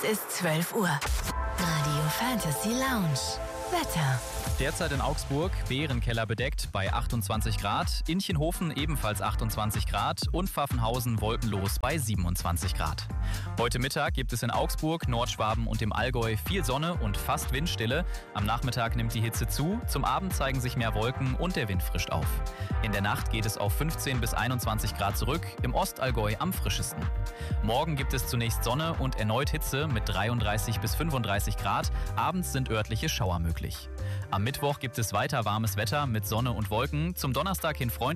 Es ist 12 Uhr. Radio Fantasy Lounge. Wetter. Derzeit in Augsburg Bärenkeller bedeckt bei 28 Grad, Inchenhofen ebenfalls 28 Grad und Pfaffenhausen wolkenlos bei 27 Grad. Heute Mittag gibt es in Augsburg, Nordschwaben und dem Allgäu viel Sonne und fast Windstille. Am Nachmittag nimmt die Hitze zu, zum Abend zeigen sich mehr Wolken und der Wind frischt auf. In der Nacht geht es auf 15 bis 21 Grad zurück, im Ostallgäu am frischesten. Morgen gibt es zunächst Sonne und erneut Hitze mit 33 bis 35 Grad, abends sind örtliche Schauer möglich. Am Mittwoch gibt es weiter warmes Wetter mit Sonne und Wolken, zum Donnerstag hin freundlich.